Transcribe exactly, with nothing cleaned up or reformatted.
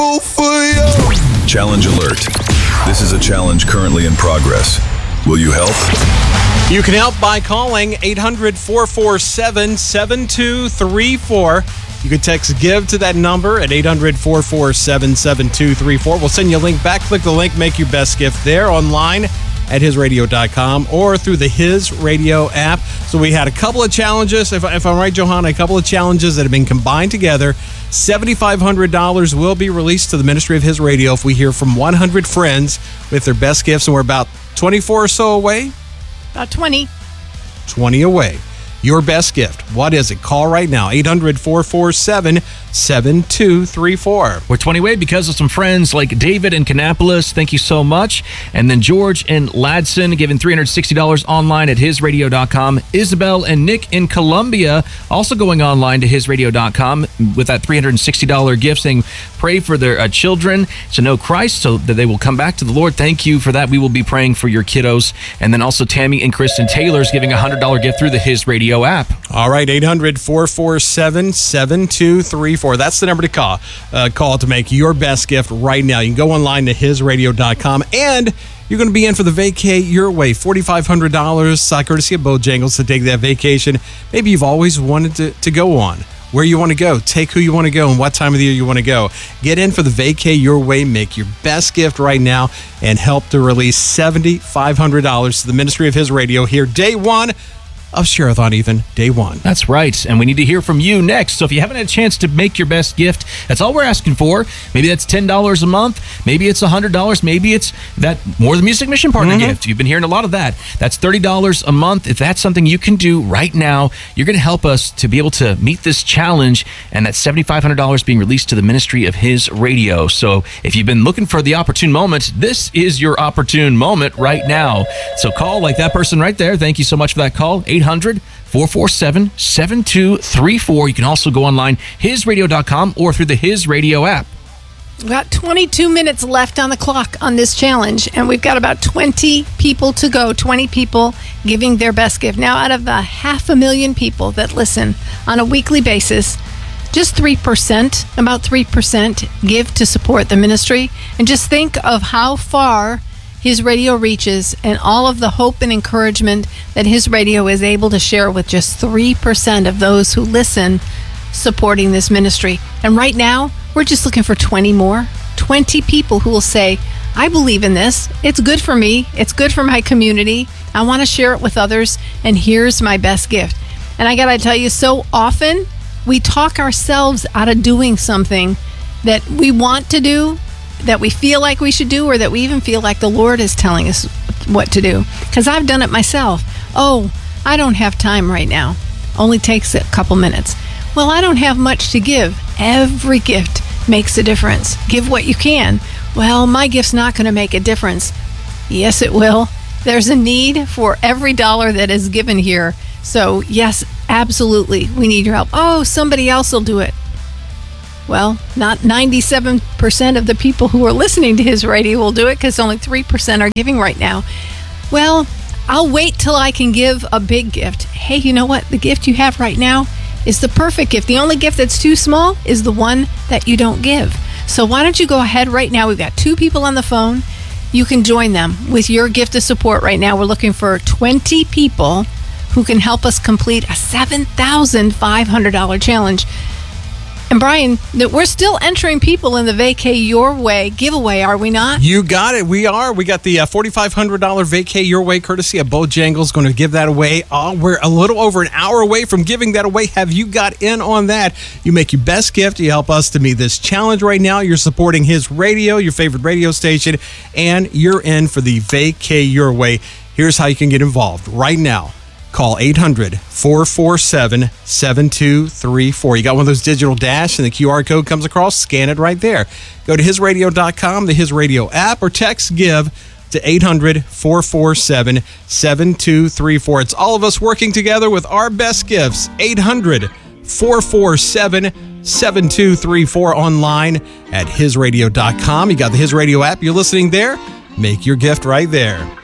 Challenge alert. This is a challenge currently in progress. Will you help? You can help by calling eight hundred, four four seven, seven two three four. You can text GIVE to that number at eight hundred, four four seven, seven two three four. We'll send you a link back. Click the link, make your best gift there online at his radio dot com or through the His Radio app. So we had a couple of challenges, if, if I'm right, Johanna, a couple of challenges that have been combined together. seven thousand five hundred dollars will be released to the Ministry of His Radio if we hear from one hundred friends with their best gifts, and we're about twenty-four or so away. About twenty. twenty away. Your best gift. What is it? Call right now. eight hundred, four four seven, seven two three four. We're twenty away because of some friends like David in Kannapolis. Thank you so much. And then George in Ladson giving three hundred sixty dollars online at his radio dot com. Isabel and Nick in Columbia also going online to his radio dot com with that three hundred sixty dollars gift, saying pray for their uh, children to know Christ so that they will come back to the Lord. Thank you for that. We will be praying for your kiddos. And then also Tammy and Kristen Taylor's giving a one hundred dollars gift through the His Radio app. All right, eight hundred, four four seven, seven two three four. That's the number to call. Uh, call to make your best gift right now. You can go online to his radio dot com, and you're going to be in for the Vacate Your Way. four thousand five hundred dollars, uh, courtesy of Bojangles, to take that vacation maybe you've always wanted to, to go on. Where you want to go, take who you want to go, and what time of the year you want to go. Get in for the Vacate Your Way. Make your best gift right now and help to release seven thousand five hundred dollars to the Ministry of His Radio here day one of Share-a-thon, Ethan. Day one. That's right. And we need to hear from you next. So if you haven't had a chance to make your best gift, that's all we're asking for. Maybe that's ten dollars a month. Maybe it's one hundred dollars. Maybe it's that More Than Music Mission Partner Mm-hmm. gift. You've been hearing a lot of that. That's thirty dollars a month. If that's something you can do right now, you're going to help us to be able to meet this challenge, and that seven thousand five hundred dollars being released to the Ministry of His Radio. So if you've been looking for the opportune moment, this is your opportune moment right now. So call like that person right there. Thank you so much for that call. eight hundred, four four seven, seven two three four. You can also go online, his radio dot com, or through the His Radio app. We've got twenty-two minutes left on the clock on this challenge, and we've got about twenty people to go, twenty people giving their best gift. Now, out of the half a million people that listen on a weekly basis, just three percent, about three percent, give to support the ministry. And just think of how far His Radio reaches and all of the hope and encouragement that His Radio is able to share with just three percent of those who listen supporting this ministry. And right now, we're just looking for twenty more, twenty people who will say, I believe in this. It's good for me. It's good for my community. I want to share it with others, and here's my best gift. And I got to tell you, so often we talk ourselves out of doing something that we want to do, that we feel like we should do, or that we even feel like the Lord is telling us what to do. Because I've done it myself. Oh, I don't have time right now. Only takes a couple minutes. Well, I don't have much to give. Every gift makes a difference. Give what you can. Well, my gift's not going to make a difference. Yes, it will. There's a need for every dollar that is given here. So, yes, absolutely, we need your help. Oh, somebody else will do it. Well, not ninety-seven percent of the people who are listening to His Radio will do it, because only three percent are giving right now. Well, I'll wait till I can give a big gift. Hey, you know what? The gift you have right now is the perfect gift. The only gift that's too small is the one that you don't give. So why don't you go ahead right now? We've got two people on the phone. You can join them with your gift of support right now. We're looking for twenty people who can help us complete a seven thousand five hundred dollars challenge. And Brian, that we're still entering people in the Vacate Your Way giveaway, are we not? You got it. We are. We got the uh, four thousand five hundred dollars Vacate Your Way courtesy of Bojangles. Going to give that away. Oh, we're a little over an hour away from giving that away. Have you got in on that? You make your best gift. You help us to meet this challenge right now. You're supporting His Radio, your favorite radio station, and you're in for the Vacate Your Way. Here's how you can get involved right now. Call eight hundred, four four seven, seven two three four. You got one of those digital dash and the Q R code comes across, scan it right there. Go to his radio dot com, the His Radio app, or text GIVE to eight hundred, four four seven, seven two three four. It's all of us working together with our best gifts. eight hundred, four four seven, seven two three four, online at his radio dot com. You got the His Radio app. You're listening there. Make your gift right there.